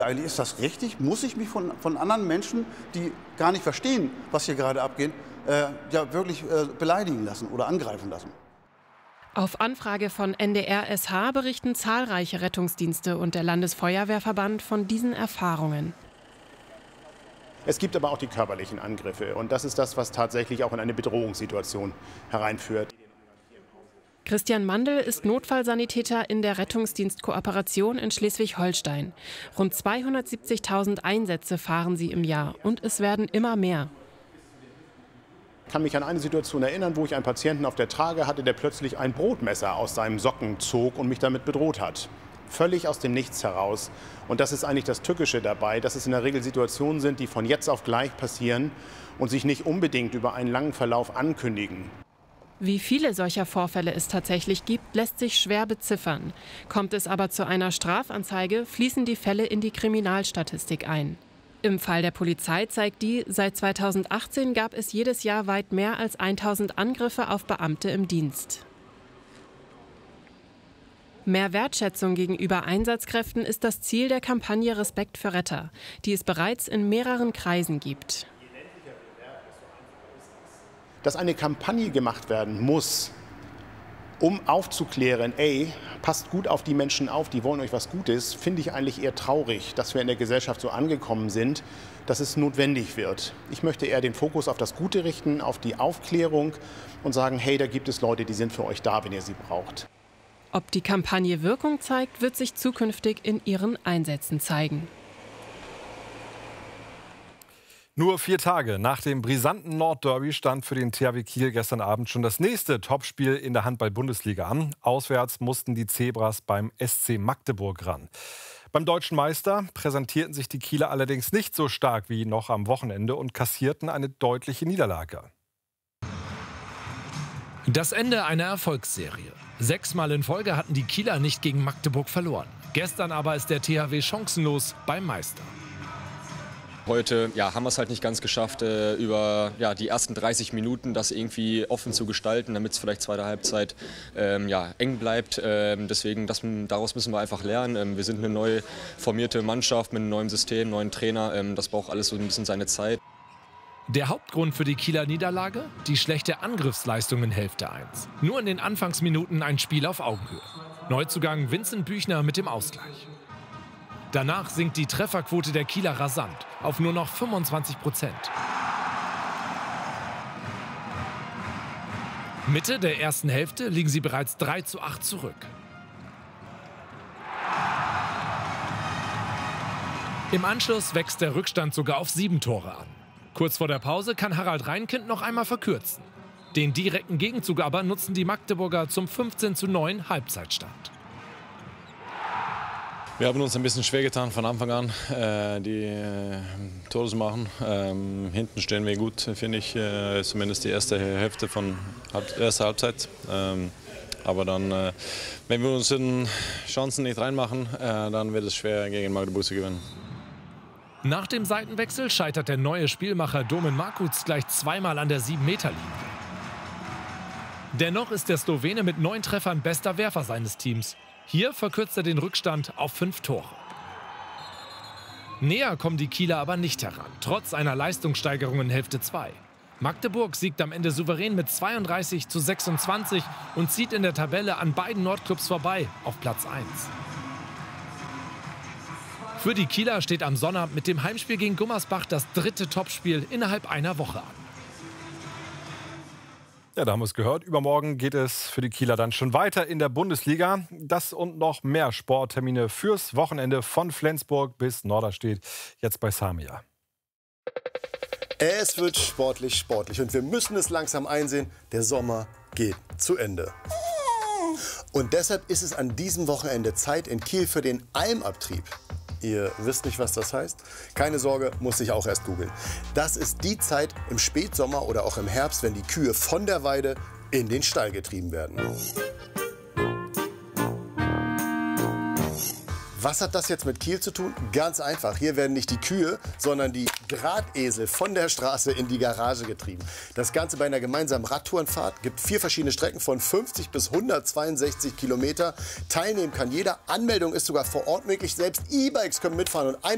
Eigentlich ist das richtig. Muss ich mich von anderen Menschen, die gar nicht verstehen, was hier gerade abgeht, ja wirklich beleidigen lassen oder angreifen lassen? Auf Anfrage von NDR/SH berichten zahlreiche Rettungsdienste und der Landesfeuerwehrverband von diesen Erfahrungen. Es gibt aber auch die körperlichen Angriffe und das ist das, was tatsächlich auch in eine Bedrohungssituation hereinführt. Christian Mandl ist Notfallsanitäter in der Rettungsdienstkooperation in Schleswig-Holstein. Rund 270.000 Einsätze fahren sie im Jahr und es werden immer mehr. Ich kann mich an eine Situation erinnern, wo ich einen Patienten auf der Trage hatte, der plötzlich ein Brotmesser aus seinem Socken zog und mich damit bedroht hat. Völlig aus dem Nichts heraus. Und das ist eigentlich das Tückische dabei, dass es in der Regel Situationen sind, die von jetzt auf gleich passieren und sich nicht unbedingt über einen langen Verlauf ankündigen. Wie viele solcher Vorfälle es tatsächlich gibt, lässt sich schwer beziffern. Kommt es aber zu einer Strafanzeige, fließen die Fälle in die Kriminalstatistik ein. Im Fall der Polizei zeigt die, seit 2018 gab es jedes Jahr weit mehr als 1000 Angriffe auf Beamte im Dienst. Mehr Wertschätzung gegenüber Einsatzkräften ist das Ziel der Kampagne Respekt für Retter, die es bereits in mehreren Kreisen gibt. Dass eine Kampagne gemacht werden muss, um aufzuklären, ey, passt gut auf die Menschen auf, die wollen euch was Gutes, finde ich eigentlich eher traurig, dass wir in der Gesellschaft so angekommen sind, dass es notwendig wird. Ich möchte eher den Fokus auf das Gute richten, auf die Aufklärung und sagen, hey, da gibt es Leute, die sind für euch da, wenn ihr sie braucht. Ob die Kampagne Wirkung zeigt, wird sich zukünftig in ihren Einsätzen zeigen. Nur 4 Tage nach dem brisanten Nordderby stand für den THW Kiel gestern Abend schon das nächste Topspiel in der Handball-Bundesliga an. Auswärts mussten die Zebras beim SC Magdeburg ran. Beim deutschen Meister präsentierten sich die Kieler allerdings nicht so stark wie noch am Wochenende und kassierten eine deutliche Niederlage. Das Ende einer Erfolgsserie. 6-mal in Folge hatten die Kieler nicht gegen Magdeburg verloren. Gestern aber ist der THW chancenlos beim Meister. Heute haben wir es halt nicht ganz geschafft, über die ersten 30 Minuten das irgendwie offen zu gestalten, damit es vielleicht zweite Halbzeit eng bleibt. Deswegen, daraus müssen wir einfach lernen. Wir sind eine neu formierte Mannschaft mit einem neuen System, neuen Trainer. Das braucht alles so ein bisschen seine Zeit. Der Hauptgrund für die Kieler Niederlage? Die schlechte Angriffsleistung in Hälfte 1. Nur in den Anfangsminuten ein Spiel auf Augenhöhe. Neuzugang Vincent Büchner mit dem Ausgleich. Danach sinkt die Trefferquote der Kieler rasant auf nur noch 25%. Mitte der ersten Hälfte liegen sie bereits 3:8 zurück. Im Anschluss wächst der Rückstand sogar auf 7 Tore an. Kurz vor der Pause kann Harald Reinkind noch einmal verkürzen. Den direkten Gegenzug aber nutzen die Magdeburger zum 15:9 Halbzeitstand. Wir haben uns ein bisschen schwer getan von Anfang an, die Tore zu machen. Hinten stehen wir gut, finde ich, zumindest die erste Hälfte von erster Halbzeit. Aber dann, wenn wir uns in Chancen nicht reinmachen, dann wird es schwer, gegen Magdeburg zu gewinnen. Nach dem Seitenwechsel scheitert der neue Spielmacher Domen Markuc gleich 2-mal an der 7-Meter-Linie. Dennoch ist der Slowene mit 9 Treffern bester Werfer seines Teams. Hier verkürzt er den Rückstand auf 5 Tore. Näher kommen die Kieler aber nicht heran, trotz einer Leistungssteigerung in Hälfte 2. Magdeburg siegt am Ende souverän mit 32:26 und zieht in der Tabelle an beiden Nordclubs vorbei auf Platz 1. Für die Kieler steht am Sonnabend mit dem Heimspiel gegen Gummersbach das 3. Topspiel innerhalb einer Woche an. Ja, da haben wir es gehört. Übermorgen geht es für die Kieler dann schon weiter in der Bundesliga. Das und noch mehr Sporttermine fürs Wochenende von Flensburg bis Norderstedt. Jetzt bei Samia. Es wird sportlich und wir müssen es langsam einsehen, der Sommer geht zu Ende. Und deshalb ist es an diesem Wochenende Zeit in Kiel für den Almabtrieb. Ihr wisst nicht, was das heißt? Keine Sorge, muss ich auch erst googeln. Das ist die Zeit im Spätsommer oder auch im Herbst, wenn die Kühe von der Weide in den Stall getrieben werden. Was hat das jetzt mit Kiel zu tun? Ganz einfach. Hier werden nicht die Kühe, sondern die Drahtesel von der Straße in die Garage getrieben. Das Ganze bei einer gemeinsamen Radtourenfahrt. Gibt 4 verschiedene Strecken von 50 bis 162 Kilometer. Teilnehmen kann jeder. Anmeldung ist sogar vor Ort möglich. Selbst E-Bikes können mitfahren. Und